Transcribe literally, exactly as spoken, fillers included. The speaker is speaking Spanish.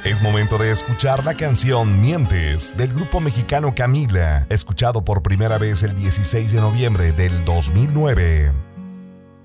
Es momento de escuchar la canción Mientes del grupo mexicano Camila, escuchado por primera vez el dieciséis de noviembre del dos mil nueve.